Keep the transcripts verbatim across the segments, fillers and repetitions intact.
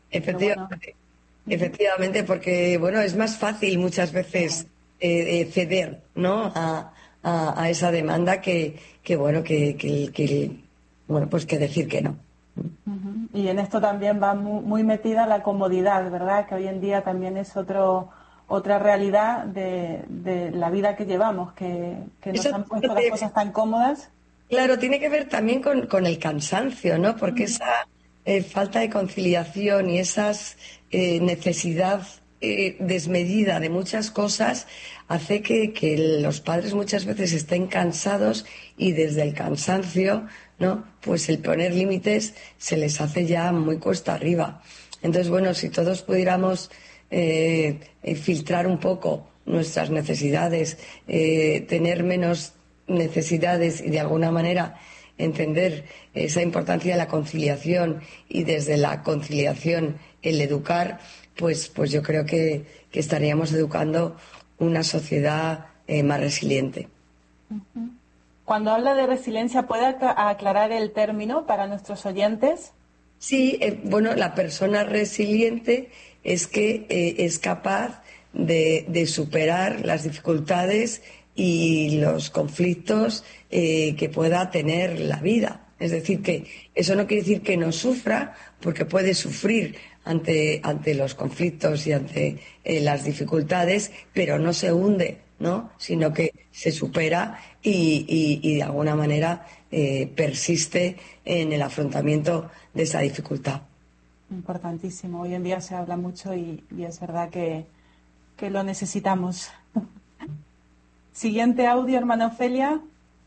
Bueno. Efectivamente, efectivamente, porque bueno, es más fácil muchas veces eh, eh, ceder, ¿no? A, a- a esa demanda que, que bueno, que, que, que, bueno, pues que decir que no. Ujú. Y en esto también va mu- muy, metida la comodidad, ¿verdad? Que hoy en día también es otro, otra realidad de, de la vida que llevamos, que, que Eso nos han puesto las cosas tan cómodas. Claro, tiene que ver también con, con el cansancio, ¿no? Porque esa eh, falta de conciliación y esa necesidad eh, desmedida de muchas cosas hace que, que los padres muchas veces estén cansados y desde el cansancio, ¿no? Pues el poner límites se les hace ya muy cuesta arriba. Entonces, bueno, si todos pudiéramos eh, eh, filtrar un poco nuestras necesidades, eh, tener menos necesidades y de alguna manera entender esa importancia de la conciliación y desde la conciliación el educar, pues, pues yo creo que, que estaríamos educando una sociedad eh, más resiliente. Cuando habla de resiliencia, ¿puede acla- aclarar el término para nuestros oyentes? Sí, eh, bueno, la persona resiliente es que eh, es capaz de, de superar las dificultades y los conflictos eh, que pueda tener la vida. Es decir, que eso no quiere decir que no sufra, porque puede sufrir ante, ante los conflictos y ante eh, las dificultades, pero no se hunde, ¿no? Sino que se supera y, y- y de alguna manera eh, persiste en el afrontamiento de esa dificultad. Importantísimo. Hoy en día se habla mucho y, y es verdad que, que lo necesitamos. Siguiente audio, hermana Ofelia.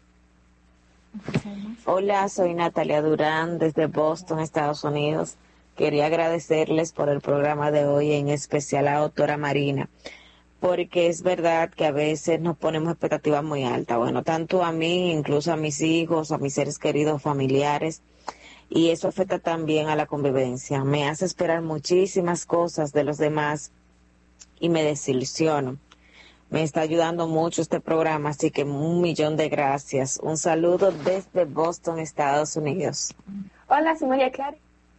Hola, soy Natalia Durán desde Boston, Estados Unidos. Quería agradecerles por el programa de hoy, en especial a la doctora Marina, porque es verdad que a veces nos ponemos expectativas muy altas, bueno, tanto a mí, incluso a mis hijos, a mis seres queridos, familiares, y eso afecta también a la convivencia. Me hace esperar muchísimas cosas de los demás y me desilusiono. Me está ayudando mucho este programa, así que un millón de gracias. Un saludo desde Boston, Estados Unidos. Hola, soy María Clara.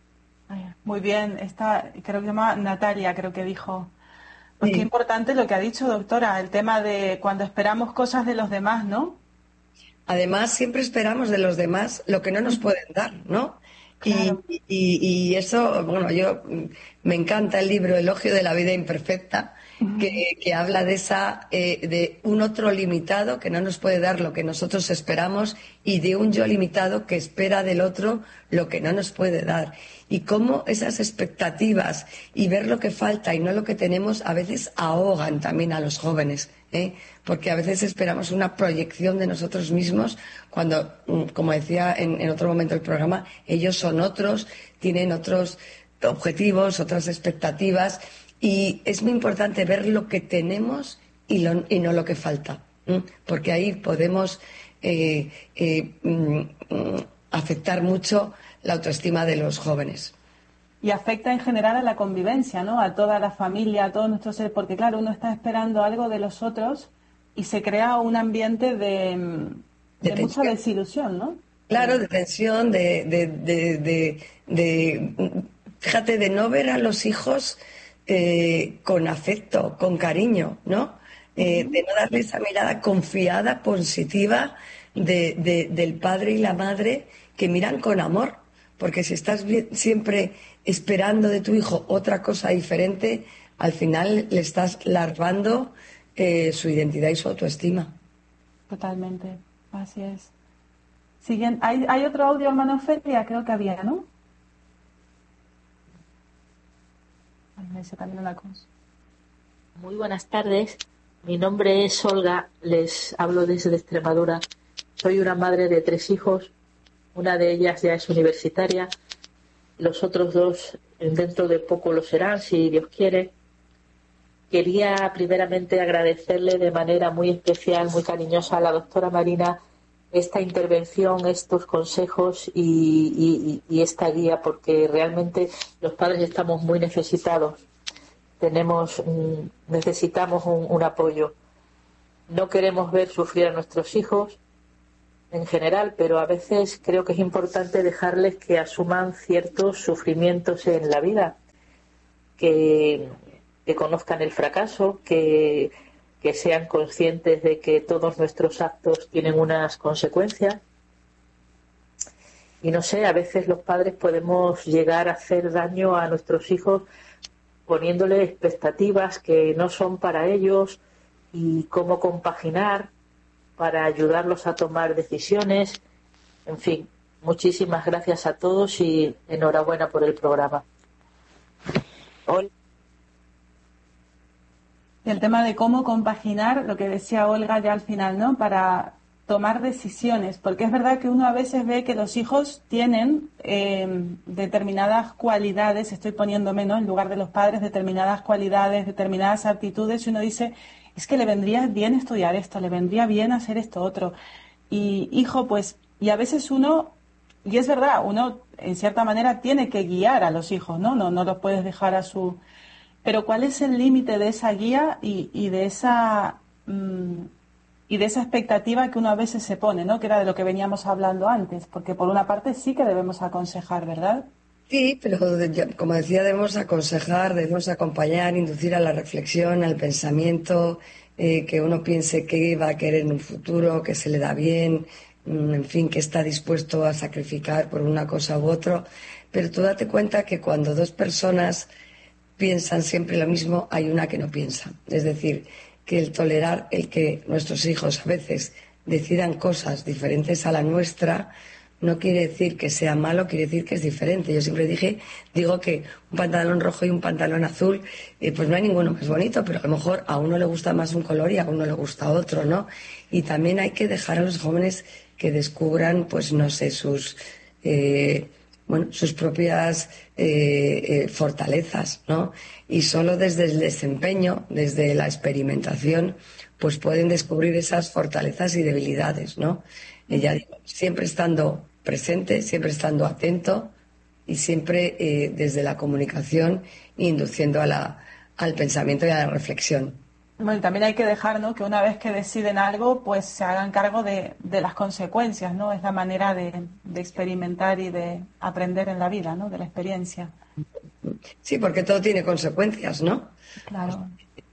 Muy bien, esta creo que se llama Natalia, creo que dijo. Pues qué Sí. importante lo que ha dicho, doctora, el tema de cuando esperamos cosas de los demás, ¿no? Además, siempre esperamos de los demás lo que no nos pueden dar, ¿no? Y, Claro. y- y eso, bueno, yo mm, me encanta el libro Elogio de la vida imperfecta, que, que habla de esa, eh, de un otro limitado que no nos puede dar lo que nosotros esperamos y de un yo limitado que espera del otro lo que no nos puede dar. Y cómo esas expectativas y ver lo que falta y no lo que tenemos a veces ahogan también a los jóvenes, ¿eh? Porque a veces esperamos una proyección de nosotros mismos cuando, mm, como decía en, en otro momento del programa, ellos son otros, tienen otros objetivos, otras expectativas y es muy importante ver lo que tenemos y, lo- y no lo que falta, ¿m? Porque ahí podemos eh, eh, mm, mm, afectar mucho la autoestima de los jóvenes. Y afecta en general a la convivencia, ¿no? A toda la familia, a todos nuestros seres, porque claro, uno está esperando algo de los otros y se crea un ambiente de, De de mucha tensión. desilusión, ¿no? Claro, de tensión, de, de, de, de- de- fíjate, de no ver a los hijos eh, con afecto, con cariño, ¿no? Eh, de no darle esa mirada confiada, positiva de, de- del padre y la madre que miran con amor. Porque si estás bien- siempre esperando de tu hijo otra cosa diferente, al final le estás larvando eh, su identidad y su autoestima. Totalmente, así es. Siguen, ¿hay, hay otro audio, hermano Ofelia? Creo que había, ¿no? Ay, me dice también una cosa. Muy buenas tardes, mi nombre es Olga, les hablo desde Extremadura. Soy una madre de tres hijos, una de ellas ya es universitaria, los otros dos dentro de poco lo serán, si Dios quiere. Quería primeramente agradecerle de manera muy especial, muy cariñosa a la doctora Marina esta intervención, estos consejos y, y, y esta guía, porque realmente los padres estamos muy necesitados. Tenemos un, necesitamos un, un apoyo. No queremos ver sufrir a nuestros hijos en general, pero a veces creo que es importante dejarles que asuman ciertos sufrimientos en la vida. que, que conozcan el fracaso, que, que sean conscientes de que todos nuestros actos tienen unas consecuencias. Y no sé, a veces los padres podemos llegar a hacer daño a nuestros hijos poniéndole expectativas que no son para ellos, y cómo compaginar para ayudarlos a tomar decisiones. En fin, muchísimas gracias a todos y enhorabuena por el programa. Hola. Y el tema de cómo compaginar, lo que decía Olga ya al final, ¿no? Para tomar decisiones, porque es verdad que uno a veces ve que los hijos tienen eh, determinadas cualidades, estoy poniéndome, ¿no?, en lugar de los padres, determinadas cualidades, determinadas aptitudes, y uno dice, es que le vendría bien estudiar esto, le vendría bien hacer esto otro. Y hijo, pues, y a veces uno, y es verdad, uno en cierta manera tiene que guiar a los hijos, ¿no? No, no los puedes dejar a su... Pero ¿cuál es el límite de esa guía y, y de esa mmm, y de esa expectativa que uno a veces se pone, ¿no? Que era de lo que veníamos hablando antes, porque por una parte sí que debemos aconsejar, ¿verdad? Sí, pero como decía, debemos aconsejar, debemos acompañar, inducir a la reflexión, al pensamiento, eh, que uno piense qué va a querer en un futuro, que se le da bien, en fin, que está dispuesto a sacrificar por una cosa u otra. Pero tú date cuenta que cuando dos personas piensan siempre lo mismo, hay una que no piensa. Es decir, que el tolerar el que nuestros hijos a veces decidan cosas diferentes a la nuestra no quiere decir que sea malo, quiere decir que es diferente. Yo siempre dije, digo que un pantalón rojo y un pantalón azul, eh, pues no hay ninguno más bonito, pero a lo mejor a uno le gusta más un color y a uno le gusta otro, ¿no? Y también hay que dejar a los jóvenes que descubran, pues no sé, sus eh, bueno, sus propias eh, eh, fortalezas, ¿no? Y solo desde el desempeño, desde la experimentación, pues pueden descubrir esas fortalezas y debilidades, ¿no? Y ya digo, siempre estando presente, siempre estando atento y siempre eh, desde la comunicación, induciendo a la, al pensamiento y a la reflexión. Bueno, y también hay que dejar, ¿no?, que una vez que deciden algo, pues se hagan cargo de, de las consecuencias, ¿no? Es la manera de, de experimentar y de aprender en la vida, ¿no?, de la experiencia. Sí, porque todo tiene consecuencias, ¿no? Claro.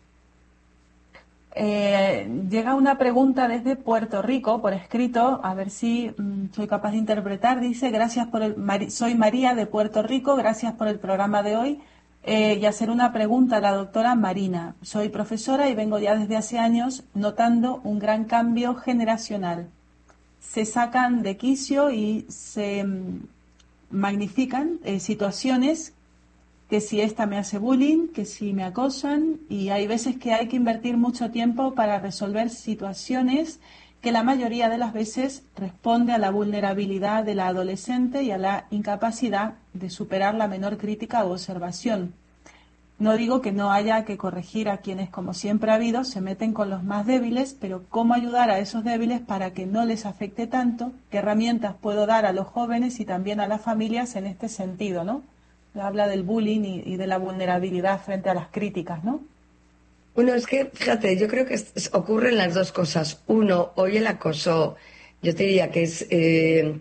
Eh, llega una pregunta desde Puerto Rico por escrito, a ver si mmm, soy capaz de interpretar. Dice, gracias por el, Mari, soy María de Puerto Rico, gracias por el programa de hoy. Eh, y hacer una pregunta a la doctora Marina. Soy profesora y vengo ya desde hace años notando un gran cambio generacional. Se sacan de quicio y se mmm, magnifican eh, situaciones que si esta me hace bullying, que si me acosan, y hay veces que hay que invertir mucho tiempo para resolver situaciones que la mayoría de las veces responde a la vulnerabilidad de la adolescente y a la incapacidad de superar la menor crítica o observación. No digo que no haya que corregir a quienes, como siempre ha habido, se meten con los más débiles, pero ¿cómo ayudar a esos débiles para que no les afecte tanto? ¿Qué herramientas puedo dar a los jóvenes y también a las familias en este sentido, ¿no? Habla del bullying y, y de la vulnerabilidad frente a las críticas, ¿no? Bueno, es que, fíjate, yo creo que es, es, ocurren las dos cosas. Uno, hoy el acoso, yo te diría que es eh,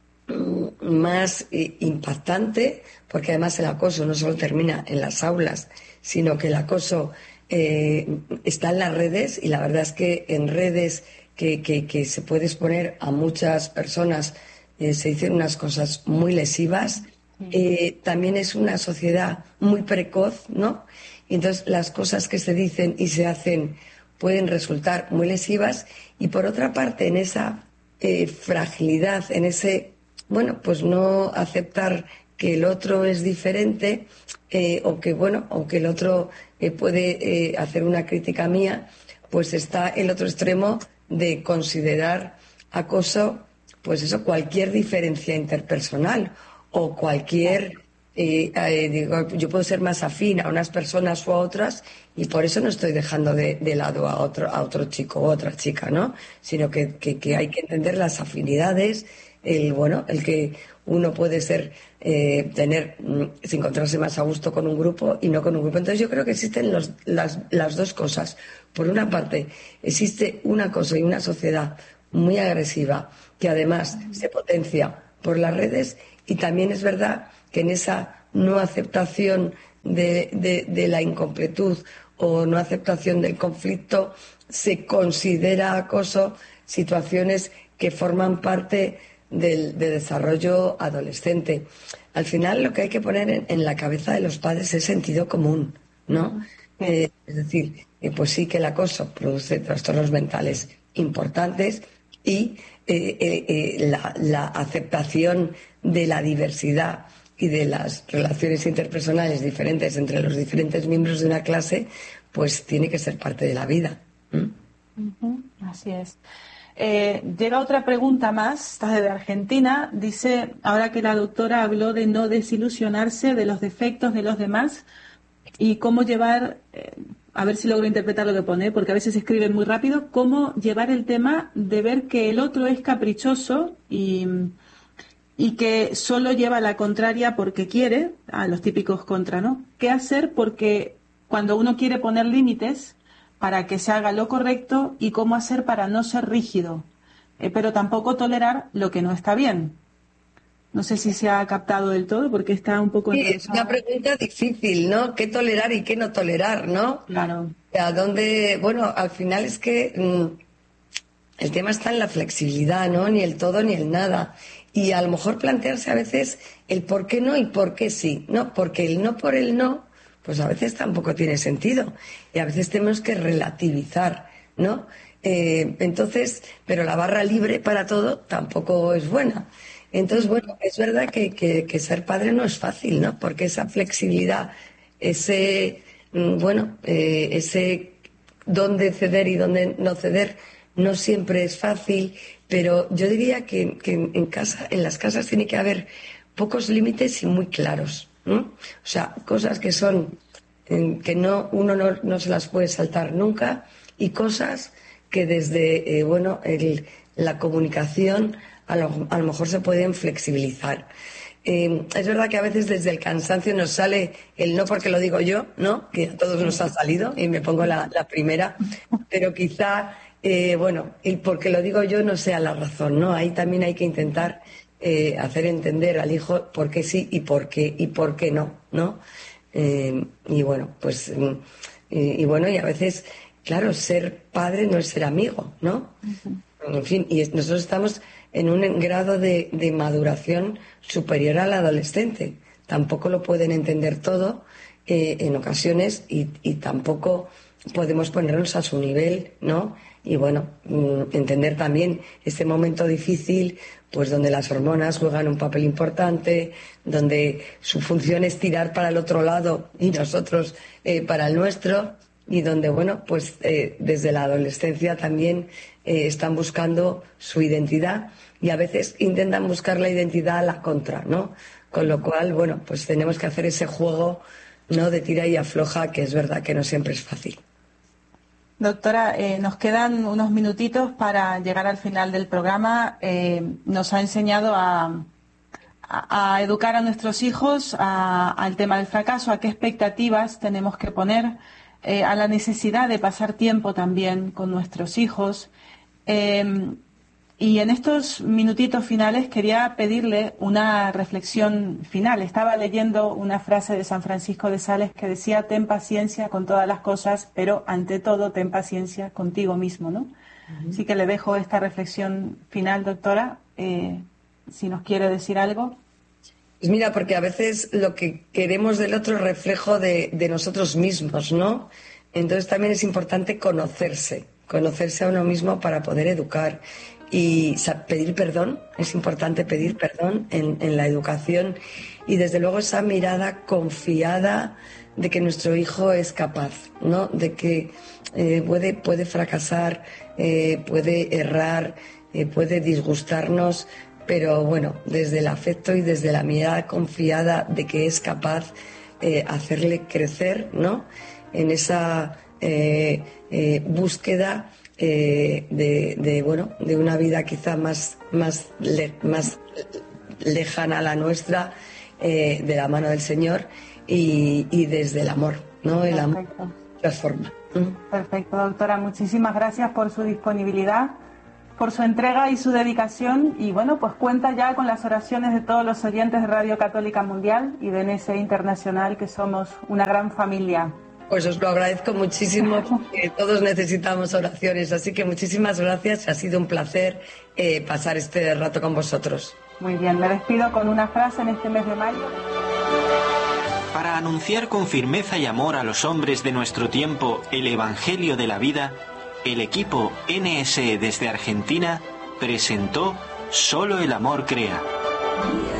más eh, impactante, porque además el acoso no solo termina en las aulas, sino que el acoso eh, está en las redes, y la verdad es que en redes que, que, que se puede exponer a muchas personas eh, se dicen unas cosas muy lesivas. Eh, también es una sociedad muy precoz, ¿no? Y entonces las cosas que se dicen y se hacen pueden resultar muy lesivas, y por otra parte en esa eh, fragilidad, en ese, bueno, pues no aceptar que el otro es diferente eh, o que, bueno, aunque el otro eh, puede eh, hacer una crítica mía, pues está el otro extremo de considerar acoso, pues eso, cualquier diferencia interpersonal o cualquier, eh, eh, digo, yo puedo ser más afín a unas personas o a otras, y por eso no estoy dejando de, de lado a otro, a otro chico o otra chica, ¿no? Sino que, que, que hay que entender las afinidades, el, bueno, el que uno puede ser, eh, tener, sin encontrarse más a gusto con un grupo y no con un grupo. Entonces yo creo que existen los, las, las dos cosas. Por una parte, existe una cosa y una sociedad muy agresiva que además se potencia por las redes. Y también es verdad que en esa no aceptación de, de, de la incompletud o no aceptación del conflicto se considera acoso, situaciones que forman parte del, del desarrollo adolescente. Al final lo que hay que poner en, en la cabeza de los padres es sentido común, ¿no? Eh, es decir, eh, pues sí que el acoso produce trastornos mentales importantes y eh, eh, eh, la, la aceptación de la diversidad y de las relaciones interpersonales diferentes entre los diferentes miembros de una clase, pues tiene que ser parte de la vida. ¿Mm? Uh-huh, así es. Eh, llega otra pregunta más, esta es de Argentina. Dice, ahora que la doctora habló de no desilusionarse de los defectos de los demás y cómo llevar, eh, a ver si logro interpretar lo que pone, porque a veces escriben muy rápido, cómo llevar el tema de ver que el otro es caprichoso y, y que solo lleva la contraria porque quiere, a los típicos contra, ¿no? ¿Qué hacer? Porque cuando uno quiere poner límites para que se haga lo correcto y cómo hacer para no ser rígido, eh, pero tampoco tolerar lo que no está bien. No sé si se ha captado del todo porque está un poco... Sí, es una pregunta difícil, ¿no? ¿Qué tolerar y qué no tolerar, no? Claro. ¿A dónde? Bueno, al final es que mmm, el tema está en la flexibilidad, ¿no? Ni el todo ni el nada. Y a lo mejor plantearse a veces el por qué no y por qué sí, ¿no? Porque el no por el no, pues a veces tampoco tiene sentido. Y a veces tenemos que relativizar, ¿no? Eh, entonces, pero la barra libre para todo tampoco es buena. Entonces, bueno, es verdad que, que, que ser padre no es fácil, ¿no? Porque esa flexibilidad, ese, bueno, eh, ese dónde ceder y dónde no ceder, no siempre es fácil, pero yo diría que, que en casa, en las casas tiene que haber pocos límites y muy claros, ¿no? O sea, cosas que son, eh, que no, uno no, no se las puede saltar nunca, y cosas que desde, eh, bueno, el, la comunicación a lo, a lo mejor se pueden flexibilizar. Eh, es verdad que a veces desde el cansancio nos sale el no porque lo digo yo, ¿no? Que a todos nos ha salido y me pongo la, la primera, pero quizá, eh, bueno, el porque lo digo yo no sea la razón, ¿no? Ahí también hay que intentar eh, hacer entender al hijo por qué sí y por qué y por qué no, ¿no? Eh, y bueno, pues, eh, y bueno, y a veces, claro, ser padre no es ser amigo, ¿no? En fin, y nosotros estamos en un grado de, de maduración superior al adolescente. Tampoco lo pueden entender todo eh, en ocasiones y, y tampoco podemos ponernos a su nivel, ¿no? Y bueno, entender también este momento difícil, pues donde las hormonas juegan un papel importante, donde su función es tirar para el otro lado y nosotros eh, para el nuestro, y donde, bueno, pues eh, desde la adolescencia también eh, están buscando su identidad y a veces intentan buscar la identidad a la contra, ¿no? Con lo cual, bueno, pues tenemos que hacer ese juego, ¿no?, de tira y afloja, que es verdad que no siempre es fácil. Doctora, eh, nos quedan unos minutitos para llegar al final del programa. Eh, nos ha enseñado a, a, a educar a nuestros hijos a, al tema del fracaso, a qué expectativas tenemos que poner, eh, a la necesidad de pasar tiempo también con nuestros hijos. Eh, y en estos minutitos finales quería pedirle una reflexión final. Estaba leyendo una frase de San Francisco de Sales que decía: ten paciencia con todas las cosas, pero ante todo ten paciencia contigo mismo, ¿no? Uh-huh. Así que le dejo esta reflexión final, doctora, eh, si nos quiere decir algo. Pues mira, porque a veces lo que queremos del otro es reflejo de, de nosotros mismos, ¿no? Entonces también es importante conocerse, conocerse a uno mismo para poder educar. Y pedir perdón, es importante pedir perdón en, en la educación, y desde luego esa mirada confiada de que nuestro hijo es capaz, ¿no? De que eh, puede, puede fracasar, eh, puede errar, eh, puede disgustarnos, pero bueno, desde el afecto y desde la mirada confiada de que es capaz, eh, hacerle crecer, ¿no? En esa eh, eh, búsqueda Eh, de, de bueno de una vida quizá más más le, más lejana a la nuestra, eh, de la mano del Señor y, y desde el amor, ¿no? El amor transforma. Perfecto, doctora, muchísimas gracias por su disponibilidad por su entrega y su dedicación, y bueno, pues cuenta ya con las oraciones de todos los oyentes de Radio Católica Mundial y de N S E Internacional, que somos una gran familia. Pues os lo agradezco muchísimo, porque todos necesitamos oraciones, así que muchísimas gracias, ha sido un placer eh, pasar este rato con vosotros. Muy bien, me despido con una frase en este mes de mayo. Para anunciar con firmeza y amor a los hombres de nuestro tiempo el Evangelio de la vida, el equipo N S E desde Argentina presentó Solo el amor crea.